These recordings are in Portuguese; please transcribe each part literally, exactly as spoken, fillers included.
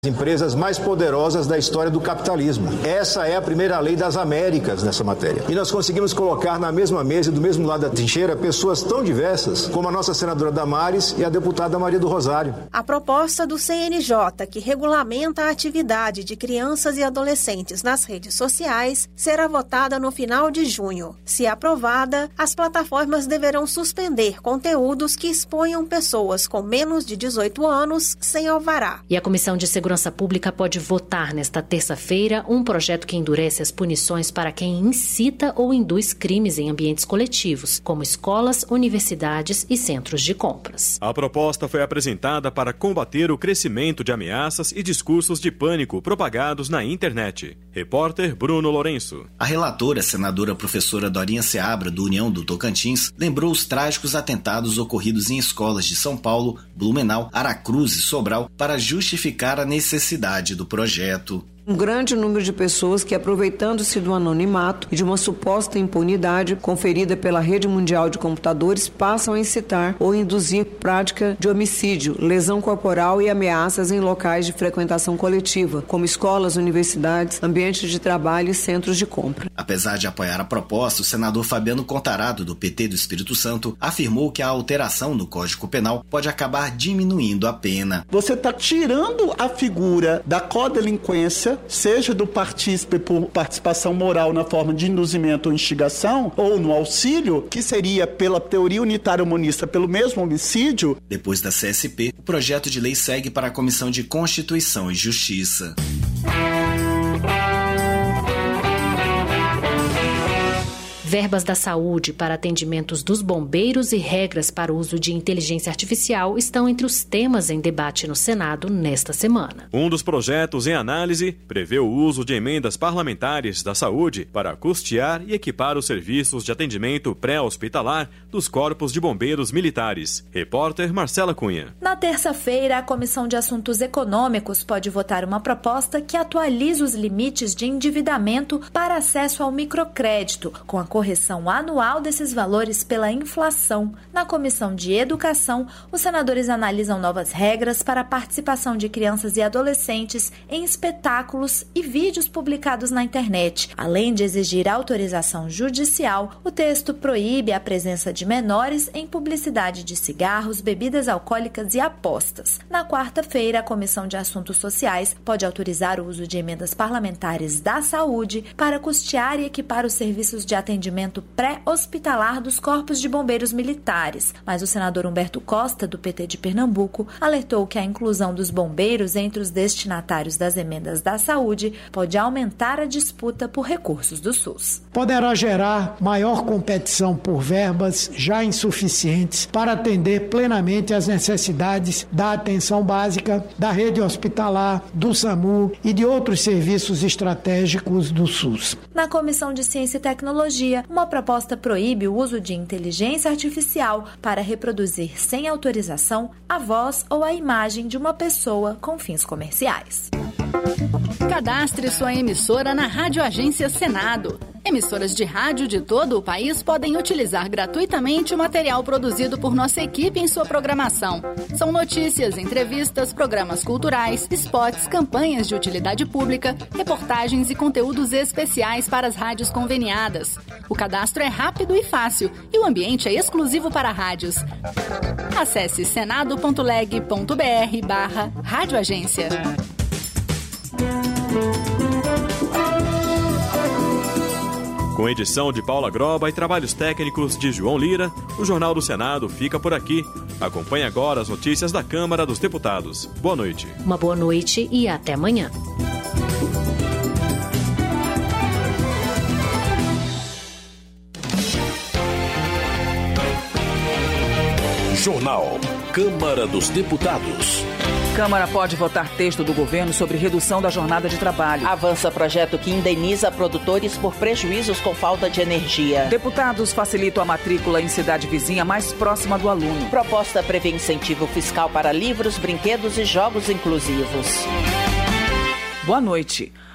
Empresas mais poderosas da história do capitalismo. Essa é a primeira lei das Américas nessa matéria. E nós conseguimos colocar na mesma mesa e do mesmo lado da trincheira pessoas tão diversas como a nossa senadora Damares e a deputada Maria do Rosário. A proposta do C N J, que regulamenta a atividade de crianças e adolescentes nas redes sociais, será votada no final de junho. Se aprovada, as plataformas deverão suspender conteúdos que exponham pessoas com menos de dezoito anos sem alvará. E a Comissão de Segurança Segurança Pública pode votar nesta terça-feira um projeto que endurece as punições para quem incita ou induz crimes em ambientes coletivos, como escolas, universidades e centros de compras. A proposta foi apresentada para combater o crescimento de ameaças e discursos de pânico propagados na internet. Repórter Bruno Lourenço. A relatora, senadora professora Dorinha Seabra, do União do Tocantins, lembrou os trágicos atentados ocorridos em escolas de São Paulo, Blumenau, Aracruz e Sobral para justificar a necessidade do projeto. Um grande número de pessoas que, aproveitando-se do anonimato e de uma suposta impunidade conferida pela rede mundial de computadores, passam a incitar ou induzir prática de homicídio, lesão corporal e ameaças em locais de frequentação coletiva, como escolas, universidades, ambientes de trabalho e centros de compra. Apesar de apoiar a proposta, o senador Fabiano Contarado, do P T do Espírito Santo, afirmou que a alteração no Código Penal pode acabar diminuindo a pena. Você está tirando a figura da codelinquência, seja do partícipe por participação moral na forma de induzimento ou instigação, ou no auxílio, que seria pela teoria unitária humanista pelo mesmo homicídio. Depois da C S P, o projeto de lei segue para a Comissão de Constituição e Justiça. Verbas da saúde para atendimentos dos bombeiros e regras para o uso de inteligência artificial estão entre os temas em debate no Senado nesta semana. Um dos projetos em análise prevê o uso de emendas parlamentares da saúde para custear e equipar os serviços de atendimento pré-hospitalar dos corpos de bombeiros militares. Repórter Marcela Cunha. Na terça-feira, a Comissão de Assuntos Econômicos pode votar uma proposta que atualiza os limites de endividamento para acesso ao microcrédito, com a correção anual desses valores pela inflação. Na Comissão de Educação, os senadores analisam novas regras para a participação de crianças e adolescentes em espetáculos e vídeos publicados na internet. Além de exigir autorização judicial, o texto proíbe a presença de menores em publicidade de cigarros, bebidas alcoólicas e apostas. Na quarta-feira, a Comissão de Assuntos Sociais pode autorizar o uso de emendas parlamentares da saúde para custear e equipar os serviços de atendimento pré-hospitalar dos corpos de bombeiros militares, mas o senador Humberto Costa, do P T de Pernambuco, alertou que a inclusão dos bombeiros entre os destinatários das emendas da saúde pode aumentar a disputa por recursos do SUS. Poderá gerar maior competição por verbas já insuficientes para atender plenamente às necessidades da atenção básica, da rede hospitalar, do SAMU e de outros serviços estratégicos do SUS. Na Comissão de Ciência e Tecnologia, uma proposta proíbe o uso de inteligência artificial para reproduzir sem autorização a voz ou a imagem de uma pessoa com fins comerciais. Cadastre sua emissora na Rádio Agência Senado. Emissoras de rádio de todo o país podem utilizar gratuitamente o material produzido por nossa equipe em sua programação. São notícias, entrevistas, programas culturais, spots, campanhas de utilidade pública, reportagens e conteúdos especiais para as rádios conveniadas. O cadastro é rápido e fácil e o ambiente é exclusivo para rádios. Acesse senado.leg.br barra Rádio Agência. Com edição de Paula Groba e trabalhos técnicos de João Lira, o Jornal do Senado fica por aqui. Acompanhe agora as notícias da Câmara dos Deputados. Boa noite. Uma boa noite e até amanhã. Jornal Câmara dos Deputados. Câmara pode votar texto do governo sobre redução da jornada de trabalho. Avança projeto que indeniza produtores por prejuízos com falta de energia. Deputados facilitam a matrícula em cidade vizinha mais próxima do aluno. Proposta prevê incentivo fiscal para livros, brinquedos e jogos inclusivos. Boa noite.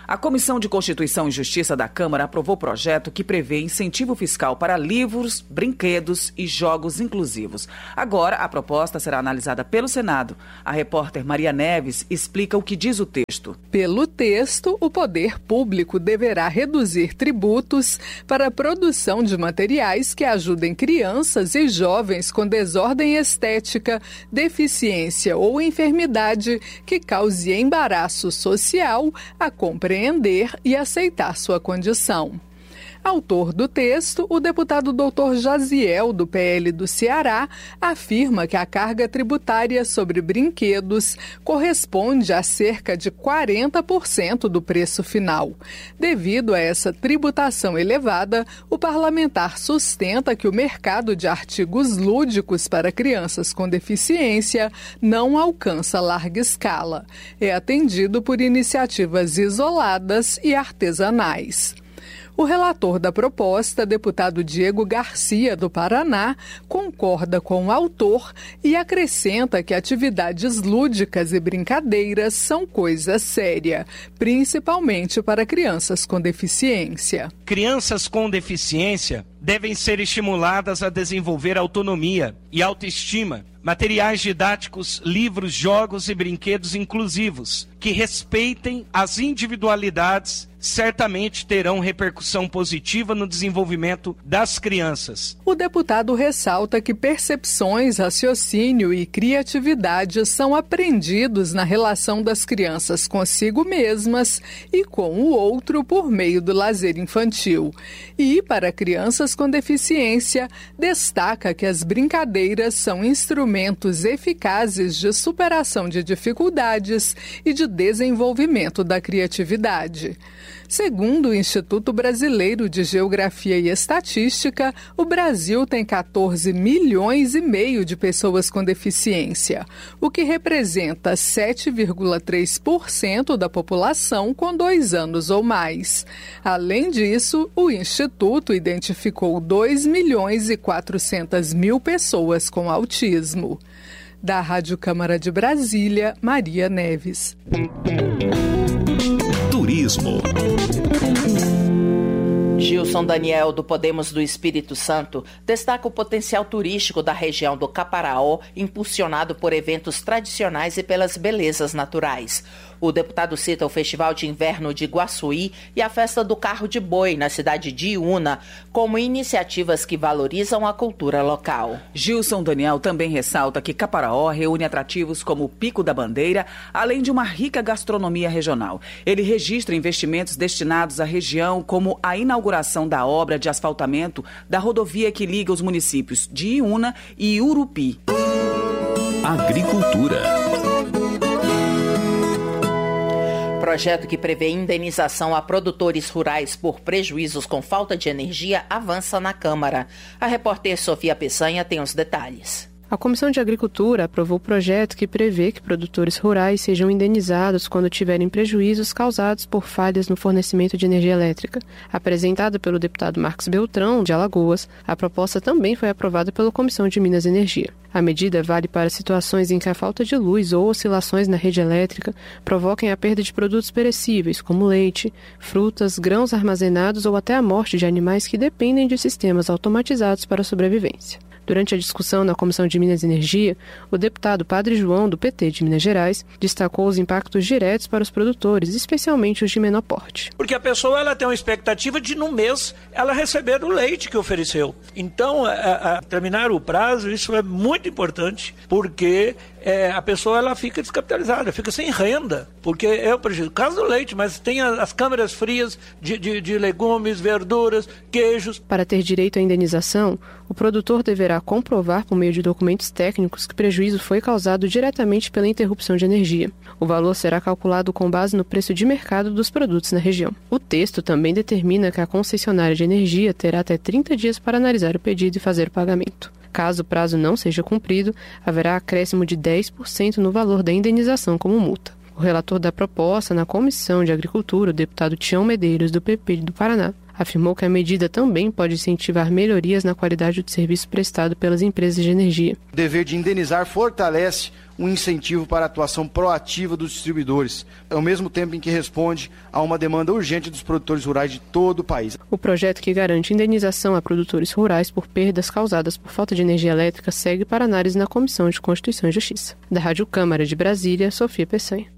A Comissão de Constituição e Justiça da Câmara aprovou projeto que prevê incentivo fiscal para livros, brinquedos e jogos inclusivos. Agora, a proposta será analisada pelo Senado. A repórter Maria Neves explica o que diz o texto. Pelo texto, o poder público deverá reduzir tributos para a produção de materiais que ajudem crianças e jovens com desordem estética, deficiência ou enfermidade que cause embaraço social a compreender e aceitar sua condição. Autor do texto, o deputado doutor Jaziel, do P L do Ceará, afirma que a carga tributária sobre brinquedos corresponde a cerca de quarenta por cento do preço final. Devido a essa tributação elevada, o parlamentar sustenta que o mercado de artigos lúdicos para crianças com deficiência não alcança larga escala. É atendido por iniciativas isoladas e artesanais. O relator da proposta, deputado Diego Garcia, do Paraná, concorda com o autor e acrescenta que atividades lúdicas e brincadeiras são coisa séria, principalmente para crianças com deficiência. Crianças com deficiência devem ser estimuladas a desenvolver autonomia e autoestima, materiais didáticos, livros, jogos e brinquedos inclusivos, que respeitem as individualidades, certamente terão repercussão positiva no desenvolvimento das crianças. O deputado ressalta que percepções, raciocínio e criatividade são aprendidos na relação das crianças consigo mesmas e com o outro por meio do lazer infantil. E, para crianças com deficiência, destaca que as brincadeiras são instrumentos eficazes de superação de dificuldades e de desenvolvimento da criatividade. Segundo o Instituto Brasileiro de Geografia e Estatística, o Brasil tem quatorze milhões e meio de pessoas com deficiência, o que representa sete vírgula três por cento da população com dois anos ou mais. Além disso, o Instituto identificou dois milhões e quatrocentas mil pessoas com autismo. Da Rádio Câmara de Brasília, Maria Neves. Turismo. Gilson Daniel, do Podemos do Espírito Santo, destaca o potencial turístico da região do Caparaó, impulsionado por eventos tradicionais e pelas belezas naturais. O deputado cita o Festival de Inverno de Guaçuí e a Festa do Carro de Boi, na cidade de Iuna, como iniciativas que valorizam a cultura local. Gilson Daniel também ressalta que Caparaó reúne atrativos como o Pico da Bandeira, além de uma rica gastronomia regional. Ele registra investimentos destinados à região, como a inauguração da obra de asfaltamento da rodovia que liga os municípios de Iuna e Urupi. Agricultura. Projeto que prevê indenização a produtores rurais por prejuízos com falta de energia avança na Câmara. A repórter Sofia Peçanha tem os detalhes. A Comissão de Agricultura aprovou o projeto que prevê que produtores rurais sejam indenizados quando tiverem prejuízos causados por falhas no fornecimento de energia elétrica. Apresentada pelo deputado Marcos Beltrão, de Alagoas, a proposta também foi aprovada pela Comissão de Minas e Energia. A medida vale para situações em que a falta de luz ou oscilações na rede elétrica provoquem a perda de produtos perecíveis, como leite, frutas, grãos armazenados ou até a morte de animais que dependem de sistemas automatizados para a sobrevivência. Durante a discussão na Comissão de Minas e Energia, o deputado Padre João, do P T de Minas Gerais, destacou os impactos diretos para os produtores, especialmente os de menor porte. Porque a pessoa ela tem uma expectativa de, no mês, ela receber o leite que ofereceu. Então, a, a terminar o prazo, isso é muito importante, porque é, a pessoa ela fica descapitalizada, fica sem renda, porque é o prejuízo. Caso do leite, mas tem as, as câmaras frias de, de, de legumes, verduras, queijos. Para ter direito à indenização, o produtor deverá comprovar por meio de documentos técnicos que o prejuízo foi causado diretamente pela interrupção de energia. O valor será calculado com base no preço de mercado dos produtos na região. O texto também determina que a concessionária de energia terá até trinta dias para analisar o pedido e fazer o pagamento. Caso o prazo não seja cumprido, haverá acréscimo de dez por cento no valor da indenização como multa. O relator da proposta na Comissão de Agricultura, o deputado Tião Medeiros, do P P do Paraná, Afirmou que a medida também pode incentivar melhorias na qualidade do serviço prestado pelas empresas de energia. O dever de indenizar fortalece um incentivo para a atuação proativa dos distribuidores, ao mesmo tempo em que responde a uma demanda urgente dos produtores rurais de todo o país. O projeto que garante indenização a produtores rurais por perdas causadas por falta de energia elétrica segue para análise na Comissão de Constituição e Justiça. Da Rádio Câmara de Brasília, Sofia Peçanha.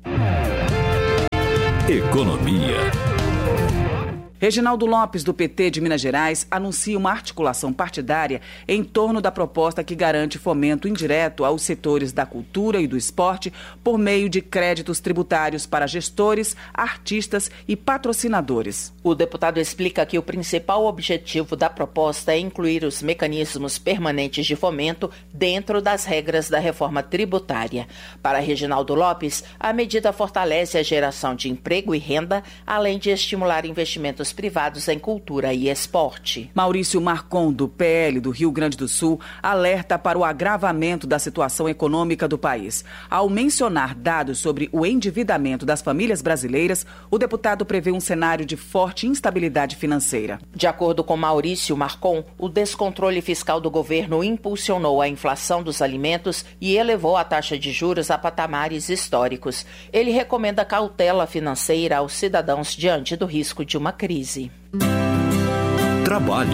Economia. Reginaldo Lopes, do P T de Minas Gerais, anuncia uma articulação partidária em torno da proposta que garante fomento indireto aos setores da cultura e do esporte por meio de créditos tributários para gestores, artistas e patrocinadores. O deputado explica que o principal objetivo da proposta é incluir os mecanismos permanentes de fomento dentro das regras da reforma tributária. Para Reginaldo Lopes, a medida fortalece a geração de emprego e renda, além de estimular investimentos privados em cultura e esporte. Maurício Marcon, do P L do Rio Grande do Sul, alerta para o agravamento da situação econômica do país. Ao mencionar dados sobre o endividamento das famílias brasileiras, o deputado prevê um cenário de forte instabilidade financeira. De acordo com Maurício Marcon, o descontrole fiscal do governo impulsionou a inflação dos alimentos e elevou a taxa de juros a patamares históricos. Ele recomenda cautela financeira aos cidadãos diante do risco de uma crise. Trabalho.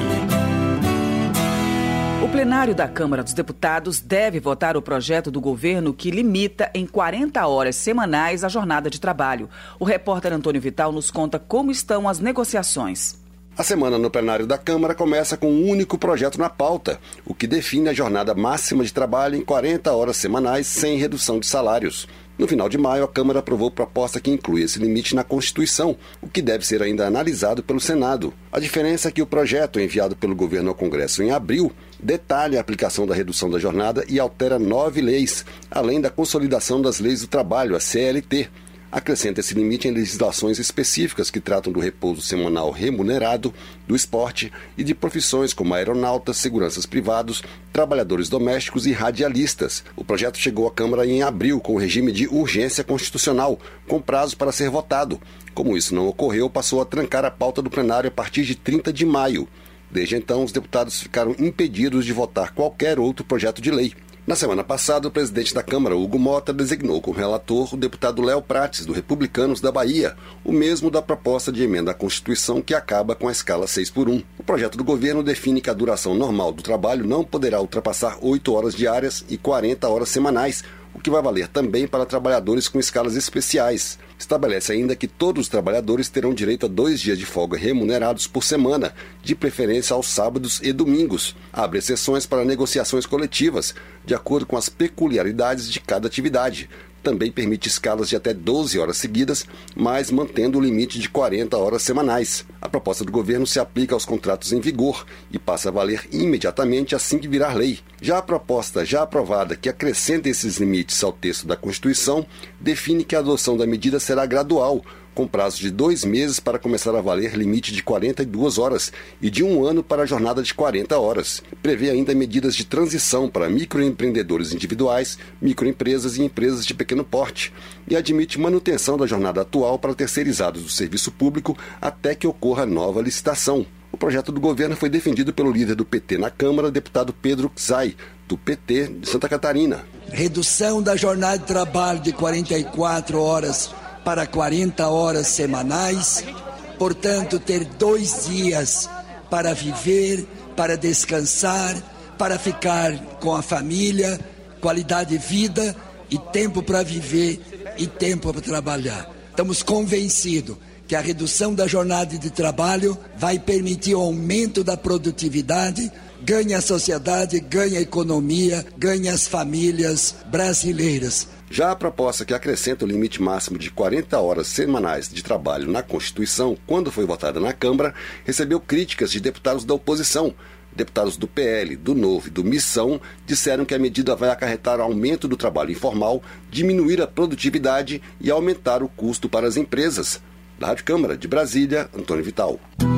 O plenário da Câmara dos Deputados deve votar o projeto do governo que limita em quarenta horas semanais a jornada de trabalho. O repórter Antônio Vital nos conta como estão as negociações. A semana no plenário da Câmara começa com um único projeto na pauta, o que define a jornada máxima de trabalho em quarenta horas semanais sem redução de salários. No final de maio, a Câmara aprovou proposta que inclui esse limite na Constituição, o que deve ser ainda analisado pelo Senado. A diferença é que o projeto, enviado pelo governo ao Congresso em abril, detalha a aplicação da redução da jornada e altera nove leis, além da consolidação das leis do trabalho, a C L T. Acrescenta esse limite em legislações específicas que tratam do repouso semanal remunerado, do esporte e de profissões como aeronautas, seguranças privados, trabalhadores domésticos e radialistas. O projeto chegou à Câmara em abril com o regime de urgência constitucional, com prazo para ser votado. Como isso não ocorreu, passou a trancar a pauta do plenário a partir de trinta de maio. Desde então, os deputados ficaram impedidos de votar qualquer outro projeto de lei. Na semana passada, o presidente da Câmara, Hugo Mota, designou como relator o deputado Léo Prates, do Republicanos da Bahia, o mesmo da proposta de emenda à Constituição que acaba com a escala seis por um. O projeto do governo define que a duração normal do trabalho não poderá ultrapassar oito horas diárias e quarenta horas semanais, o que vai valer também para trabalhadores com escalas especiais. Estabelece ainda que todos os trabalhadores terão direito a dois dias de folga remunerados por semana, de preferência aos sábados e domingos. Abre exceções para negociações coletivas, de acordo com as peculiaridades de cada atividade. Também permite escalas de até doze horas seguidas, mas mantendo o limite de quarenta horas semanais. A proposta do governo se aplica aos contratos em vigor e passa a valer imediatamente assim que virar lei. Já a proposta já aprovada, que acrescenta esses limites ao texto da Constituição, define que a adoção da medida será gradual, com prazo de dois meses para começar a valer limite de quarenta e duas horas e de um ano para a jornada de quarenta horas. Prevê ainda medidas de transição para microempreendedores individuais, microempresas e empresas de pequeno porte e admite manutenção da jornada atual para terceirizados do serviço público até que ocorra nova licitação. O projeto do governo foi defendido pelo líder do P T na Câmara, deputado Pedro Czai, do P T de Santa Catarina. Redução da jornada de trabalho de quarenta e quatro horas para quarenta horas semanais, portanto, ter dois dias para viver, para descansar, para ficar com a família, qualidade de vida e tempo para viver e tempo para trabalhar. Estamos convencidos que a redução da jornada de trabalho vai permitir o aumento da produtividade, ganha a sociedade, ganha a economia, ganha as famílias brasileiras. Já a proposta que acrescenta o limite máximo de quarenta horas semanais de trabalho na Constituição, quando foi votada na Câmara, recebeu críticas de deputados da oposição. Deputados do P L, do Novo e do Missão disseram que a medida vai acarretar aumento do trabalho informal, diminuir a produtividade e aumentar o custo para as empresas. Da Rádio Câmara de Brasília, Antônio Vital.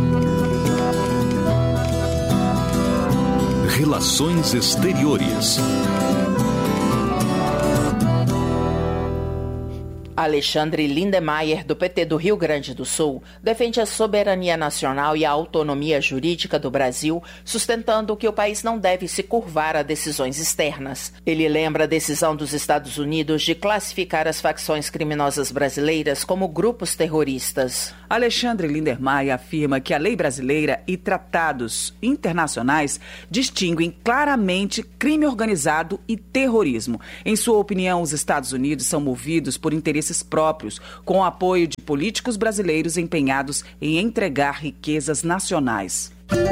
Relações Exteriores. Alexandre Lindemeyer, do P T do Rio Grande do Sul, defende a soberania nacional e a autonomia jurídica do Brasil, sustentando que o país não deve se curvar a decisões externas. Ele lembra a decisão dos Estados Unidos de classificar as facções criminosas brasileiras como grupos terroristas. Alexandre Lindemeyer afirma que a lei brasileira e tratados internacionais distinguem claramente crime organizado e terrorismo. Em sua opinião, os Estados Unidos são movidos por interesses próprios, com o apoio de políticos brasileiros empenhados em entregar riquezas nacionais.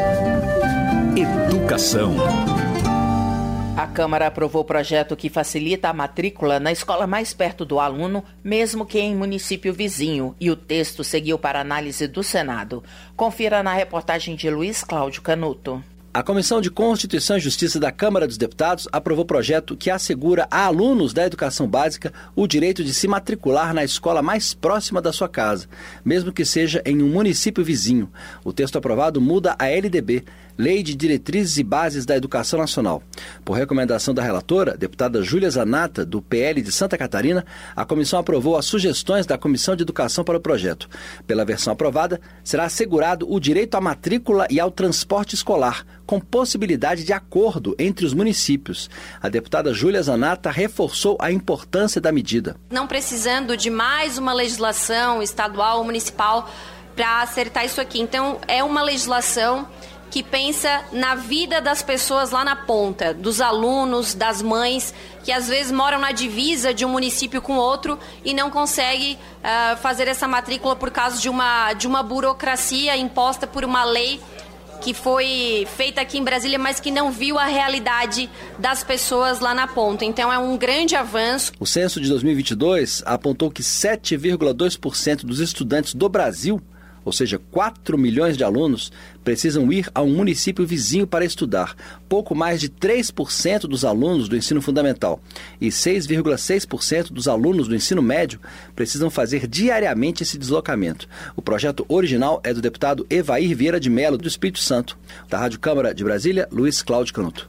Educação. A Câmara aprovou o projeto que facilita a matrícula na escola mais perto do aluno, mesmo que em município vizinho, e o texto seguiu para análise do Senado. Confira na reportagem de Luiz Cláudio Canuto. A Comissão de Constituição e Justiça da Câmara dos Deputados aprovou projeto que assegura a alunos da educação básica o direito de se matricular na escola mais próxima da sua casa, mesmo que seja em um município vizinho. O texto aprovado muda a L D B, Lei de Diretrizes e Bases da Educação Nacional. Por recomendação da relatora, deputada Júlia Zanata, do P L de Santa Catarina, a comissão aprovou as sugestões da Comissão de Educação para o projeto. Pela versão aprovada, será assegurado o direito à matrícula e ao transporte escolar, com possibilidade de acordo entre os municípios. A deputada Júlia Zanata reforçou a importância da medida. Não precisando de mais uma legislação estadual ou municipal para acertar isso aqui. Então, é uma legislação que pensa na vida das pessoas lá na ponta, dos alunos, das mães, que às vezes moram na divisa de um município com outro e não conseguem uh, fazer essa matrícula por causa de uma, de uma burocracia imposta por uma lei que foi feita aqui em Brasília, mas que não viu a realidade das pessoas lá na ponta. Então é um grande avanço. O censo de dois mil e vinte e dois apontou que sete vírgula dois por cento dos estudantes do Brasil, ou seja, quatro milhões de alunos, precisam ir a um município vizinho para estudar. Pouco mais de três por cento dos alunos do ensino fundamental e seis vírgula seis por cento dos alunos do ensino médio precisam fazer diariamente esse deslocamento. O projeto original é do deputado Evair Vieira de Mello, do Espírito Santo. Da Rádio Câmara de Brasília, Luiz Cláudio Canuto.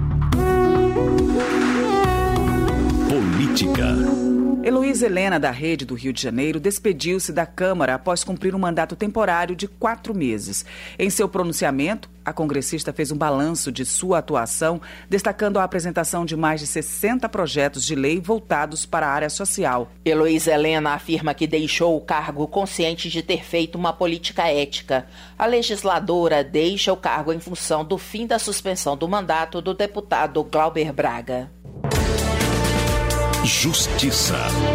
Política. Heloísa Helena, da Rede do Rio de Janeiro, despediu-se da Câmara após cumprir um mandato temporário de quatro meses. Em seu pronunciamento, a congressista fez um balanço de sua atuação, destacando a apresentação de mais de sessenta projetos de lei voltados para a área social. Heloísa Helena afirma que deixou o cargo consciente de ter feito uma política ética. A legisladora deixa o cargo em função do fim da suspensão do mandato do deputado Glauber Braga. Justiça.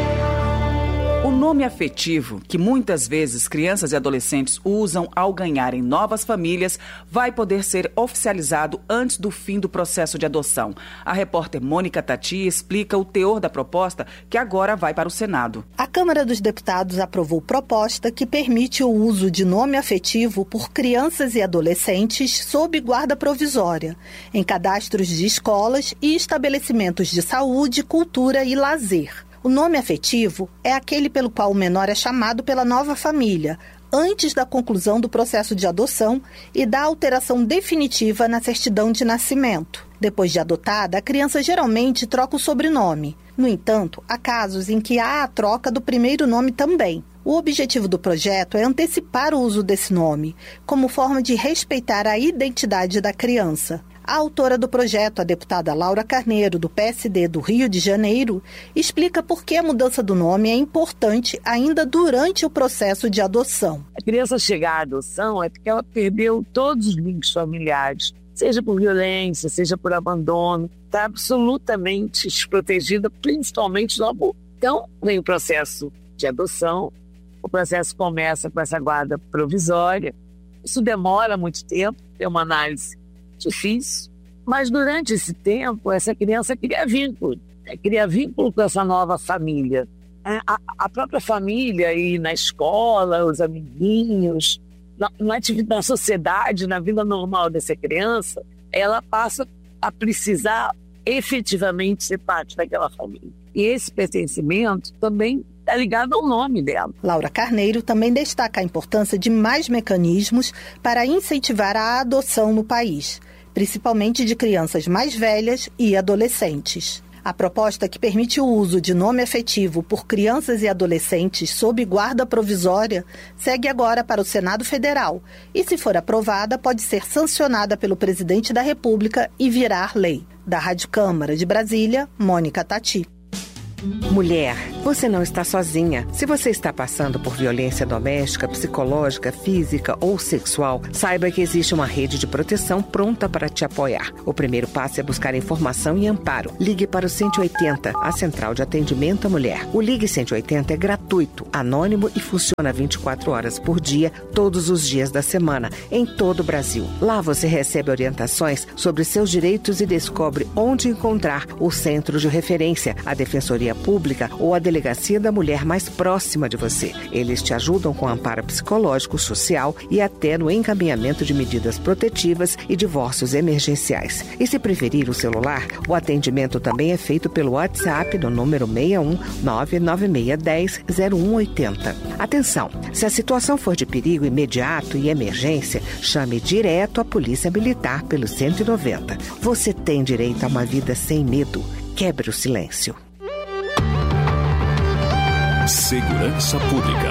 O nome afetivo, que muitas vezes crianças e adolescentes usam ao ganharem novas famílias, vai poder ser oficializado antes do fim do processo de adoção. A repórter Mônica Tati explica o teor da proposta, que agora vai para o Senado. A Câmara dos Deputados aprovou proposta que permite o uso de nome afetivo por crianças e adolescentes sob guarda provisória, em cadastros de escolas e estabelecimentos de saúde, cultura e lazer. O nome afetivo é aquele pelo qual o menor é chamado pela nova família, antes da conclusão do processo de adoção e da alteração definitiva na certidão de nascimento. Depois de adotada, a criança geralmente troca o sobrenome. No entanto, há casos em que há a troca do primeiro nome também. O objetivo do projeto é antecipar o uso desse nome, como forma de respeitar a identidade da criança. A autora do projeto, a deputada Laura Carneiro, do P S D do Rio de Janeiro, explica por que a mudança do nome é importante ainda durante o processo de adoção. A criança chegar à adoção é porque ela perdeu todos os links familiares, seja por violência, seja por abandono, está absolutamente desprotegida, principalmente no aborto. Então, vem o processo de adoção, o processo começa com essa guarda provisória, isso demora muito tempo, é uma análise difícil, mas durante esse tempo essa criança cria vínculo, né? cria vínculo com essa nova família. A, a própria família e na escola, os amiguinhos, na, na, na sociedade, na vida normal dessa criança, ela passa a precisar efetivamente ser parte daquela família. E esse pertencimento também está ligado ao nome dela. Laura Carneiro também destaca a importância de mais mecanismos para incentivar a adoção no país, principalmente de crianças mais velhas e adolescentes. A proposta que permite o uso de nome afetivo por crianças e adolescentes sob guarda provisória segue agora para o Senado Federal e, se for aprovada, pode ser sancionada pelo presidente da República e virar lei. Da Rádio Câmara de Brasília, Mônica Tati. Mulher, você não está sozinha. Se você está passando por violência doméstica, psicológica, física ou sexual, saiba que existe uma rede de proteção pronta para te apoiar. O primeiro passo é buscar informação e amparo. Ligue para o cento e oitenta, a Central de Atendimento à Mulher. O Ligue cento e oitenta é gratuito, anônimo e funciona vinte e quatro horas por dia, todos os dias da semana, em todo o Brasil. Lá você recebe orientações sobre seus direitos e descobre onde encontrar o centro de referência, a Defensoria Pública ou a Delegacia da Mulher mais próxima de você. Eles te ajudam com amparo psicológico, social e até no encaminhamento de medidas protetivas e divórcios emergenciais. E se preferir o celular, o atendimento também é feito pelo WhatsApp no número seis um nove nove seis um zero zero um oito zero. Atenção, se a situação for de perigo imediato e emergência, chame direto a Polícia Militar pelo cento e noventa. Você tem direito a uma vida sem medo. Quebre o silêncio. Segurança Pública.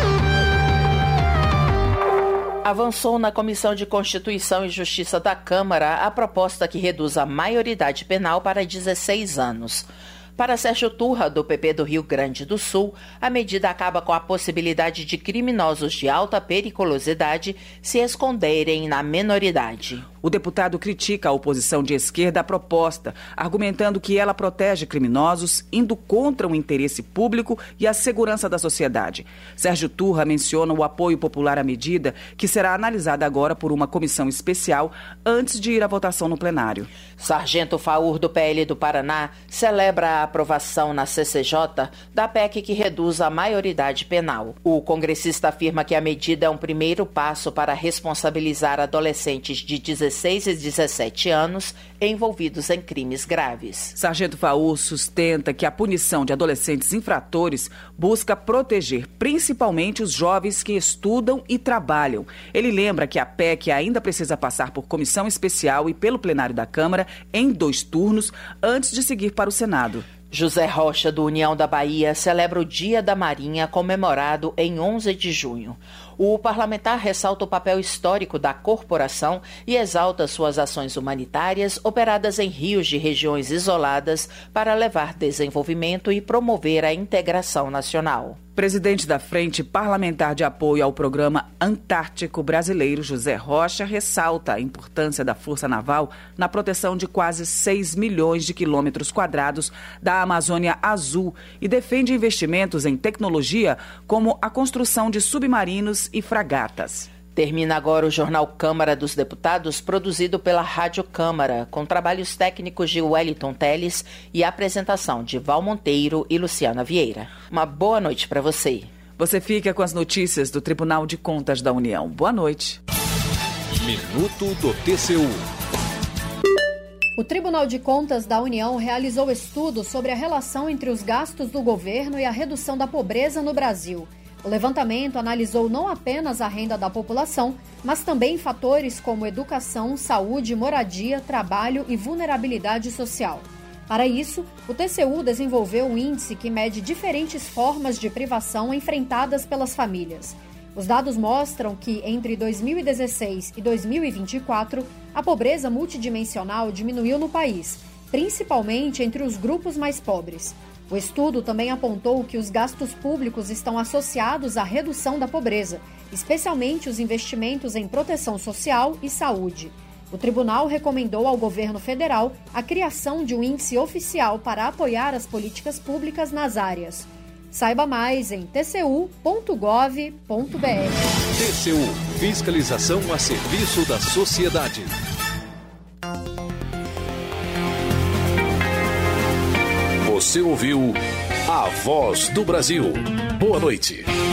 Avançou na Comissão de Constituição e Justiça da Câmara a proposta que reduz a maioridade penal para dezesseis anos. Para Sérgio Turra, do P P do Rio Grande do Sul, a medida acaba com a possibilidade de criminosos de alta periculosidade se esconderem na menoridade. O deputado critica a oposição de esquerda à proposta, argumentando que ela protege criminosos, indo contra o interesse público e a segurança da sociedade. Sérgio Turra menciona o apoio popular à medida, que será analisada agora por uma comissão especial antes de ir à votação no plenário. Sargento Faur, do P L do Paraná, celebra a aprovação na C C J da P E C que reduz a maioridade penal. O congressista afirma que a medida é um primeiro passo para responsabilizar adolescentes de dezesseis e dezessete anos envolvidos em crimes graves. Sargento Faur sustenta que a punição de adolescentes infratores busca proteger principalmente os jovens que estudam e trabalham. Ele lembra que a P E C ainda precisa passar por comissão especial e pelo plenário da Câmara em dois turnos antes de seguir para o Senado. José Rocha, do União da Bahia, celebra o Dia da Marinha, comemorado em onze de junho. O parlamentar ressalta o papel histórico da corporação e exalta suas ações humanitárias operadas em rios de regiões isoladas para levar desenvolvimento e promover a integração nacional. Presidente da Frente Parlamentar de Apoio ao Programa Antártico Brasileiro, José Rocha, ressalta a importância da Força Naval na proteção de quase seis milhões de quilômetros quadrados da Amazônia Azul e defende investimentos em tecnologia como a construção de submarinos e fragatas. Termina agora o Jornal Câmara dos Deputados, produzido pela Rádio Câmara, com trabalhos técnicos de Wellington Teles e apresentação de Val Monteiro e Luciana Vieira. Uma boa noite para você. Você fica com as notícias do Tribunal de Contas da União. Boa noite. Minuto do T C U. O Tribunal de Contas da União realizou estudo sobre a relação entre os gastos do governo e a redução da pobreza no Brasil. O levantamento analisou não apenas a renda da população, mas também fatores como educação, saúde, moradia, trabalho e vulnerabilidade social. Para isso, o T C U desenvolveu um índice que mede diferentes formas de privação enfrentadas pelas famílias. Os dados mostram que, entre dois mil e dezesseis e dois mil e vinte e quatro, a pobreza multidimensional diminuiu no país, principalmente entre os grupos mais pobres. O estudo também apontou que os gastos públicos estão associados à redução da pobreza, especialmente os investimentos em proteção social e saúde. O tribunal recomendou ao governo federal a criação de um índice oficial para apoiar as políticas públicas nas áreas. Saiba mais em t c u ponto gov ponto b r. T C U, fiscalização a serviço da sociedade. Você ouviu A Voz do Brasil. Boa noite.